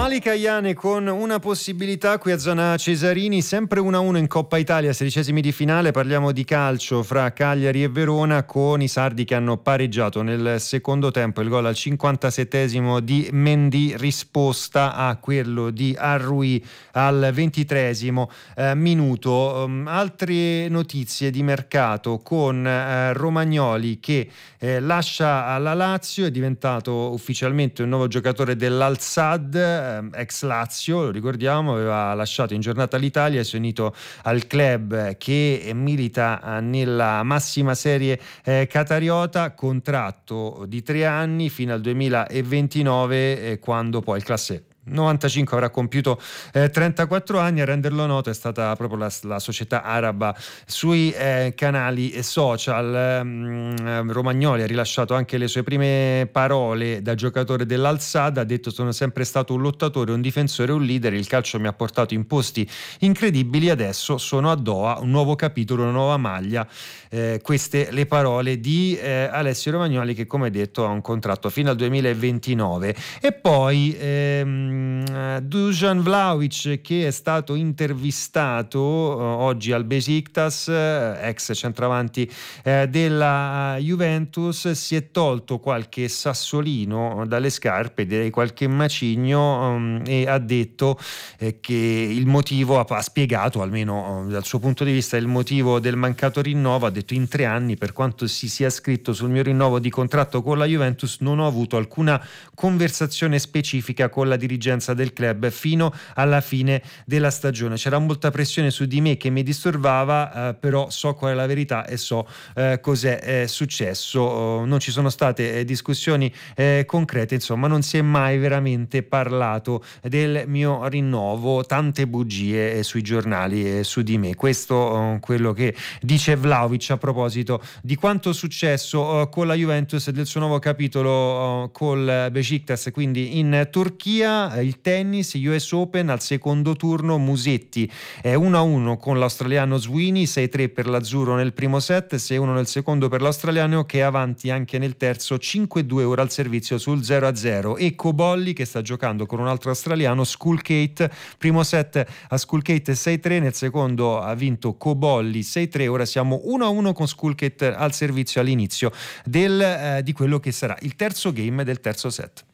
Malika Ayane con una possibilità qui a zona Cesarini, sempre 1-1 in Coppa Italia, 16esimi di finale. Parliamo di calcio fra Cagliari e Verona, con i sardi che hanno pareggiato nel secondo tempo. Il gol al 57esimo di Mendy, risposta a quello di Arrui al 23esimo minuto. Altre notizie di mercato, con Romagnoli che lascia la Lazio, è diventato ufficialmente un nuovo giocatore dell'Al-Sadd, ex Lazio, lo ricordiamo, aveva lasciato in giornata l'Italia e si è unito al club che milita nella massima serie qatariota. Contratto di 3 anni fino al 2029, quando poi il classe 95 avrà compiuto 34 anni. A renderlo noto è stata proprio la società araba sui canali social. Romagnoli ha rilasciato anche le sue prime parole da giocatore dell'Al-Sadd, ha detto: sono sempre stato un lottatore, un difensore, un leader, il calcio mi ha portato in posti incredibili, adesso sono a Doha, un nuovo capitolo, una nuova maglia. Queste le parole di Alessio Romagnoli, che come detto ha un contratto fino al 2029. E poi Dusan Vlahovic, che è stato intervistato oggi al Besiktas, ex centravanti della Juventus, si è tolto qualche sassolino dalle scarpe, direi qualche macigno, e ha detto che il motivo, ha spiegato almeno dal suo punto di vista il motivo del mancato rinnovo. Ha detto: in 3 anni, per quanto si sia scritto sul mio rinnovo di contratto con la Juventus, non ho avuto alcuna conversazione specifica con la dirigenza del club fino alla fine della stagione. C'era molta pressione su di me che mi disturbava, però so qual è la verità e so cos'è successo. Non ci sono state discussioni concrete, insomma non si è mai veramente parlato del mio rinnovo, tante bugie sui giornali su di me. Questo quello che dice Vlahovic a proposito di quanto successo con la Juventus e del suo nuovo capitolo col Besiktas, quindi in Turchia. Il tennis, US Open, al secondo turno Musetti è 1-1 con l'australiano Sweeney, 6-3 per l'azzurro nel primo set, 6-1 nel secondo per l'australiano, che è avanti anche nel terzo, 5-2 ora al servizio sul 0-0. E Cobolli, che sta giocando con un altro australiano, Skulkate, primo set a Skulkate 6-3, nel secondo ha vinto Cobolli 6-3, ora siamo 1-1 con Skulkate al servizio all'inizio di quello che sarà il terzo game del terzo set.